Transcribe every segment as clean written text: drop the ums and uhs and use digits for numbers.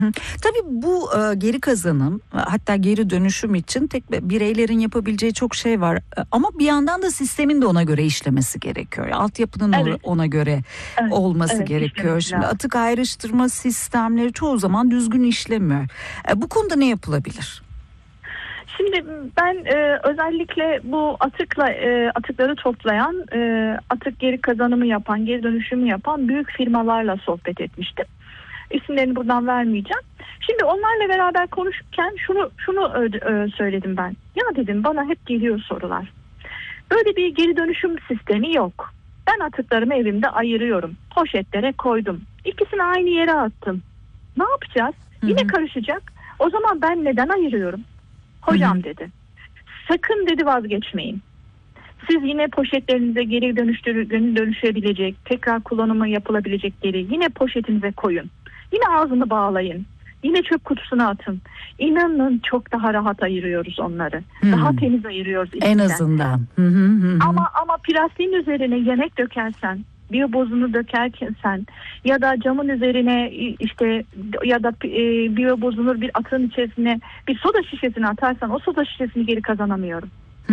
Tabii bu geri kazanım, hatta geri dönüşüm için bireylerin yapabileceği çok şey var. Ama bir yandan da sistemin de ona göre işlemesi gerekiyor. Altyapının ona göre olması gerekiyor. Şimdi atık ayrıştırma sistemleri çoğu zaman düzgün işlemiyor. Bu konuda ne yapılabilir? Şimdi ben özellikle bu atıkları toplayan, atık geri kazanımı yapan, geri dönüşümü yapan büyük firmalarla sohbet etmiştim. İsimlerini buradan vermeyeceğim. Şimdi onlarla beraber konuşurken şunu söyledim ben. Ya dedim, bana hep geliyor sorular. Böyle bir geri dönüşüm sistemi yok. Ben atıklarımı evimde ayırıyorum. Poşetlere koydum. İkisini aynı yere attım. Ne yapacağız? Yine karışacak. O zaman ben neden ayırıyorum? Hocam dedi, sakın dedi vazgeçmeyin. Siz yine poşetlerinize geri dönüşebilecek, tekrar kullanımı yapılabilecek geri yine poşetinize koyun. Yine ağzını bağlayın. Yine çöp kutusuna atın. İnanın çok daha rahat ayırıyoruz onları. Daha temiz ayırıyoruz. En azından. Ama plastiğin üzerine yemek dökersen, biyobozunu dökerken sen ya da camın üzerine işte ya da biyobozunur bir atığın içerisine bir soda şişesini atarsan o soda şişesini geri kazanamıyorum.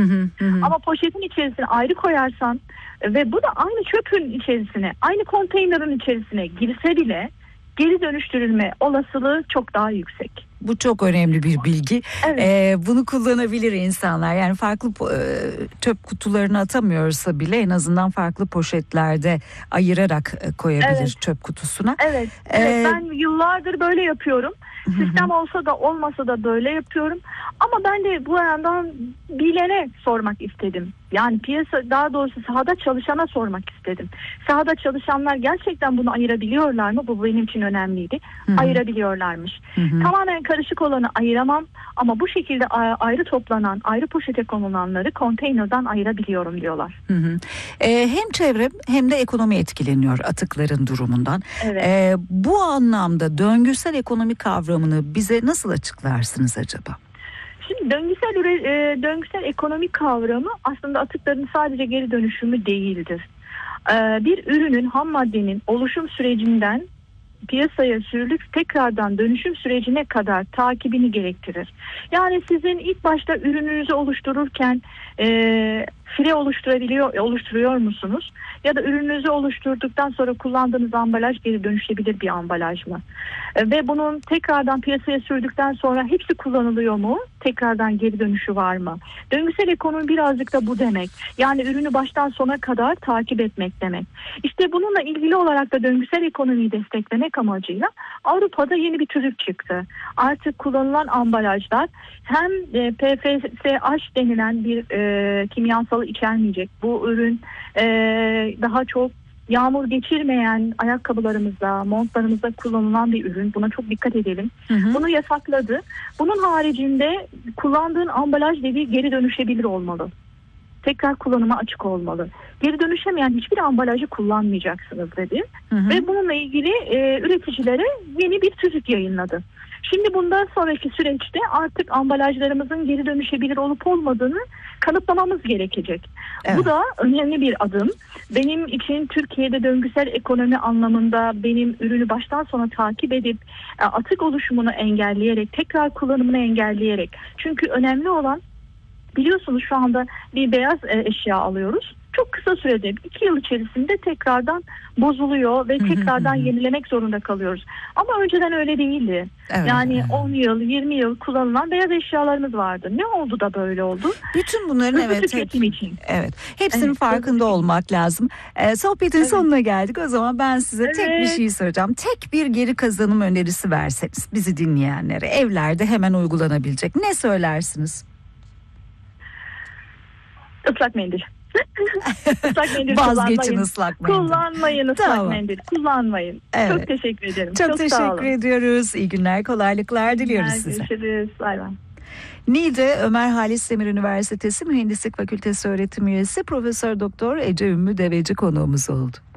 Ama poşetin içerisine ayrı koyarsan ve bu da aynı çöpün içerisine, aynı konteynerin içerisine girse bile geri dönüştürülme olasılığı çok daha yüksek. Bu çok önemli bir bilgi. Bunu kullanabilir insanlar. Yani farklı çöp kutularını atamıyorsa bile en azından farklı poşetlerde ayırarak koyabilir çöp kutusuna. Ben yıllardır böyle yapıyorum. Sistem olsa da olmasa da böyle yapıyorum. Ama ben de bu yandan bilene sormak istedim. Yani daha doğrusu sahada çalışana sormak istedim. Sahada çalışanlar gerçekten bunu ayırabiliyorlar mı? Bu benim için önemliydi. Ayırabiliyorlarmış. Tamamen karışık olanı ayıramam ama bu şekilde ayrı toplanan, ayrı poşete konulanları konteynerden ayırabiliyorum diyorlar. Hem çevre hem de ekonomi etkileniyor atıkların durumundan. Bu anlamda döngüsel ekonomi kavramını bize nasıl açıklarsınız acaba? Şimdi döngüsel ekonomi kavramı aslında atıkların sadece geri dönüşümü değildir. Bir ürünün, ham maddenin oluşum sürecinden piyasaya sürülüp tekrardan dönüşüm sürecine kadar takibini gerektirir. Yani sizin ilk başta ürününüzü oluştururken file oluşturuyor musunuz? Ya da ürününüzü oluşturduktan sonra kullandığınız ambalaj geri dönüşebilir bir ambalaj mı? Ve bunun tekrardan piyasaya sürdükten sonra hepsi kullanılıyor mu? Tekrardan geri dönüşü var mı? Döngüsel ekonomi birazcık da bu demek. Yani ürünü baştan sona kadar takip etmek demek. İşte bununla ilgili olarak da döngüsel ekonomiyi desteklemek amacıyla Avrupa'da yeni bir TÜZÜP çıktı. Artık kullanılan ambalajlar hem PFSH denilen bir kimyasalı içermeyecek. Bu ürün daha çok yağmur geçirmeyen ayakkabılarımızda, montlarımızda kullanılan bir ürün. Buna çok dikkat edelim. Bunu yasakladı. Bunun haricinde kullandığın ambalaj dediği geri dönüşebilir olmalı. Tekrar kullanıma açık olmalı. Geri dönüşemeyen hiçbir ambalajı kullanmayacaksınız dedi. Ve bununla ilgili üreticilere yeni bir TÜZÜP yayınladı. Şimdi bundan sonraki süreçte artık ambalajlarımızın geri dönüşebilir olup olmadığını kanıtlamamız gerekecek. Bu da önemli bir adım. Benim için Türkiye'de döngüsel ekonomi anlamında benim ürünü baştan sona takip edip atık oluşumunu engelleyerek, tekrar kullanımını engelleyerek. Çünkü önemli olan, biliyorsunuz şu anda bir beyaz eşya alıyoruz. Çok kısa sürede 2 yıl içerisinde tekrardan bozuluyor ve tekrardan yenilemek zorunda kalıyoruz. Ama önceden öyle değildi. Yani 10 yıl, 20 yıl kullanılan beyaz eşyalarımız vardı. Ne oldu da böyle oldu? Bütün bunların hepsinin farkında olmak lazım. Sohbetin sonuna geldik. O zaman ben size tek bir şey soracağım. Tek bir geri kazanım önerisi verseniz bizi dinleyenlere, evlerde hemen uygulanabilecek ne söylersiniz? Islak mendil. Vazgeçin ıslak mendil. Kullanmayın ıslak mendil. Kullanmayın. Çok teşekkür ederim. Çok teşekkür ediyoruz. İyi günler, kolaylıklar diliyoruz size. Görüşürüz. Bay bay. Niğde Ömer Halis Demir Üniversitesi Mühendislik Fakültesi öğretim üyesi Profesör Doktor Ece Ümmü Deveci konuğumuz oldu.